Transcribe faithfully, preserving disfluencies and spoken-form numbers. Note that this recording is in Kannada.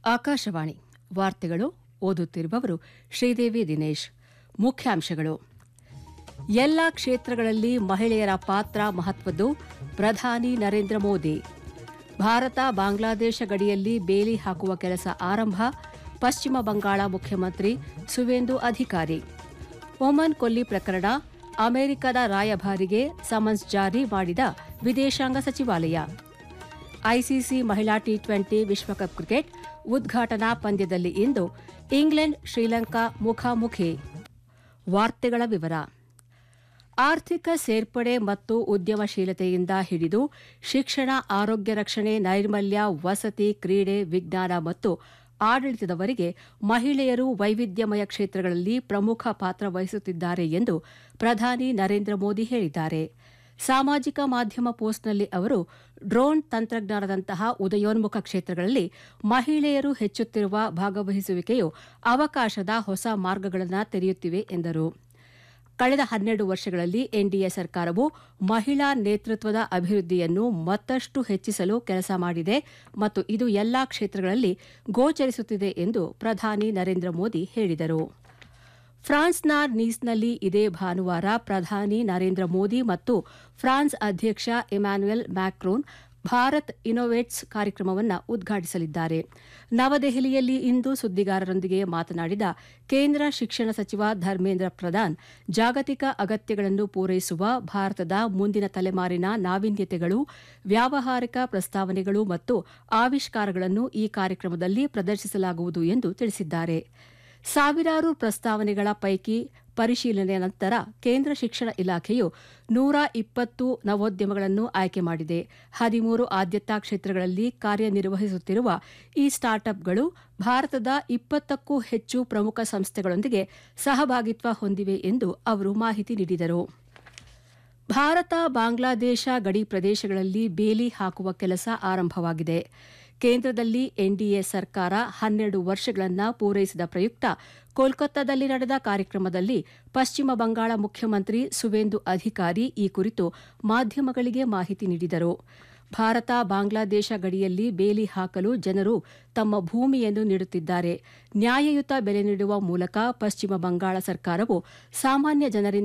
ಆಕಾಶವಾಣಿ ವಾರ್ತೆಗಳು ಓದುತ್ತಿರುವವರು ಶ್ರೀದೇವಿ ದಿನೇಶ್. ಮುಖ್ಯಾಂಶಗಳು: ಎಲ್ಲ ಕ್ಷೇತ್ರಗಳಲ್ಲಿ ಮಹಿಳೆಯರ ಪಾತ್ರ ಮಹತ್ವದ್ದು, ಪ್ರಧಾನಿ ನರೇಂದ್ರ ಮೋದಿ. ಭಾರತ ಬಾಂಗ್ಲಾದೇಶ ಗಡಿಯಲ್ಲಿ ಬೇಲಿ ಹಾಕುವ ಕೆಲಸ ಆರಂಭ, ಪಶ್ಚಿಮ ಬಂಗಾಳ ಮುಖ್ಯಮಂತ್ರಿ ಸುವೇಂದು ಅಧಿಕಾರಿ. ಒಮನ್ ಕೊಲ್ಲಿ ಪ್ರಕರಣ, ಅಮೆರಿಕದ ರಾಯಭಾರಿಗೆ ಸಮನ್ಸ್ ಜಾರಿ ಮಾಡಿದ ವಿದೇಶಾಂಗ ಸಚಿವಾಲಯ. ಐಸಿಸಿ ಮಹಿಳಾ ಟಿ ಟ್ವೆಂಟಿ ವಿಶ್ವಕಪ್ ಕ್ರಿಕೆಟ್ ಉದ್ಘಾಟನಾ ಪಂದ್ಯದಲ್ಲಿ ಇಂದು ಇಂಗ್ಲೆಂಡ್ ಶ್ರೀಲಂಕಾ ಮುಖಾಮುಖಿ. ವಾರ್ತೆಗಳ ವಿವರ. ಆರ್ಥಿಕ ಸೇರ್ಪಡೆ ಮತ್ತು ಉದ್ಯಮಶೀಲತೆಯಿಂದ ಹಿಡಿದು ಶಿಕ್ಷಣ, ಆರೋಗ್ಯ ರಕ್ಷಣೆ, ನೈರ್ಮಲ್ಯ, ವಸತಿ, ಕ್ರೀಡೆ, ವಿಜ್ಞಾನ ಮತ್ತು ಆಡಳಿತದವರೆಗೆ ಮಹಿಳೆಯರು ವೈವಿಧ್ಯಮಯ ಕ್ಷೇತ್ರಗಳಲ್ಲಿ ಪ್ರಮುಖ ಪಾತ್ರ ವಹಿಸುತ್ತಿದ್ದಾರೆ ಎಂದು ಪ್ರಧಾನಿ ನರೇಂದ್ರ ಮೋದಿ ಹೇಳಿದ್ದಾರೆ. ಸಾಮಾಜಿಕ ಮಾಧ್ಯಮ ಪೋಸ್ಟ್ನಲ್ಲಿ ಅವರು ಡ್ರೋನ್ ತಂತ್ರಜ್ಞಾನದಂತಹ ಉದಯೋನ್ಮುಖ ಕ್ಷೇತ್ರಗಳಲ್ಲಿ ಮಹಿಳೆಯರು ಹೆಚ್ಚುತ್ತಿರುವ ಭಾಗವಹಿಸುವಿಕೆಯು ಅವಕಾಶದ ಹೊಸ ಮಾರ್ಗಗಳನ್ನು ತೆರೆಯುತ್ತಿವೆ ಎಂದರು. ಕಳೆದ ಹನ್ನೆರಡು ವರ್ಷಗಳಲ್ಲಿ ಎನ್ಡಿಎ ಸರ್ಕಾರವು ಮಹಿಳಾ ನೇತೃತ್ವದ ಅಭಿವೃದ್ಧಿಯನ್ನು ಮತ್ತಷ್ಟು ಹೆಚ್ಚಿಸಲು ಕೆಲಸ ಮಾಡಿದೆ ಮತ್ತು ಇದು ಎಲ್ಲಾ ಕ್ಷೇತ್ರಗಳಲ್ಲಿ ಗೋಚರಿಸುತ್ತಿದೆ ಎಂದು ಪ್ರಧಾನಿ ನರೇಂದ್ರ ಮೋದಿ ಹೇಳಿದರು. ಫ್ರಾನ್ಸ್ನ ನೀಸ್ನಲ್ಲಿ ಇದೇ ಭಾನುವಾರ ಪ್ರಧಾನಿ ನರೇಂದ್ರ ಮೋದಿ ಮತ್ತು ಫ್ರಾನ್ಸ್ ಅಧ್ಯಕ್ಷ ಇಮ್ಯಾನ್ಯುಯಲ್ ಮ್ಯಾಕ್ರೋನ್ ಭಾರತ್ ಇನ್ನೋವೇಟ್ಸ್ ಕಾರ್ಯಕ್ರಮವನ್ನು ಉದ್ಘಾಟಿಸಲಿದ್ದಾರೆ. ನವದೆಹಲಿಯಲ್ಲಿ ಇಂದು ಸುದ್ದಿಗಾರರೊಂದಿಗೆ ಮಾತನಾಡಿದ ಕೇಂದ್ರ ಶಿಕ್ಷಣ ಸಚಿವ ಧರ್ಮೇಂದ್ರ ಪ್ರಧಾನ್, ಜಾಗತಿಕ ಅಗತ್ಯಗಳನ್ನು ಪೂರೈಸುವ ಭಾರತದ ಮುಂದಿನ ತಲೆಮಾರಿನ ನಾವೀನ್ಯತೆಗಳು, ವ್ಯಾವಹಾರಿಕ ಪ್ರಸ್ತಾವನೆಗಳು ಮತ್ತು ಆವಿಷ್ಕಾರಗಳನ್ನು ಈ ಕಾರ್ಯಕ್ರಮದಲ್ಲಿ ಪ್ರದರ್ಶಿಸಲಾಗುವುದು ಎಂದು ತಿಳಿಸಿದ್ದಾರೆ. ಸಾವಿರಾರು ಪ್ರಸ್ತಾವನೆಗಳ ಪೈಕಿ ಪರಿಶೀಲನೆಯ ನಂತರ ಕೇಂದ್ರ ಶಿಕ್ಷಣ ಇಲಾಖೆಯು ನೂರ ಇಪ್ಪತ್ತು ನವೋದ್ಯಮಗಳನ್ನು ಆಯ್ಕೆ ಮಾಡಿದೆ. ಹದಿಮೂರು ಆದ್ಯತಾ ಕ್ಷೇತ್ರಗಳಲ್ಲಿ ಕಾರ್ಯನಿರ್ವಹಿಸುತ್ತಿರುವ ಈ ಸ್ಟಾರ್ಟ್ಅಪ್ಗಳು ಭಾರತದ ಇಪ್ಪತ್ತಕ್ಕೂ ಹೆಚ್ಚು ಪ್ರಮುಖ ಸಂಸ್ಥೆಗಳೊಂದಿಗೆ ಸಹಭಾಗಿತ್ವ ಹೊಂದಿವೆ ಎಂದು ಅವರು ಮಾಹಿತಿ ನೀಡಿದರು. ಭಾರತ ಬಾಂಗ್ಲಾದೇಶ ಗಡಿ ಪ್ರದೇಶಗಳಲ್ಲಿ ಬೇಲಿ ಹಾಕುವ ಕೆಲಸ ಆರಂಭವಾಗಿದೆ. ಕೇಂದ್ರದಲ್ಲಿ ಎನ್ಡಿಎ ಸರ್ಕಾರ ಹನ್ನೆರಡು ವರ್ಷಗಳನ್ನು ಪೂರೈಸಿದ ಪ್ರಯುಕ್ತ ಕೋಲ್ಕತ್ತಾದಲ್ಲಿ ನಡೆದ ಕಾರ್ಯಕ್ರಮದಲ್ಲಿ ಪಶ್ಚಿಮ ಬಂಗಾಳ ಮುಖ್ಯಮಂತ್ರಿ ಸುವೇಂದು ಅಧಿಕಾರಿ ಈ ಕುರಿತು ಮಾಧ್ಯಮಗಳಿಗೆ ಮಾಹಿತಿ ನೀಡಿದರು. ಭಾರತ ಬಾಂಗ್ಲಾದೇಶ ಗಡಿಯಲ್ಲಿ ಬೇಲಿ ಹಾಕಲು ಜನರು ತಮ್ಮ ಭೂಮಿಯನ್ನು ನೀಡುತ್ತಿದ್ದಾರೆ. ನ್ಯಾಯಯುತ ಬೆಲೆ ನೀಡುವ ಮೂಲಕ ಪಶ್ಚಿಮ ಬಂಗಾಳ ಸರ್ಕಾರವು ಸಾಮಾನ್ಯ ಜನರಿಂದ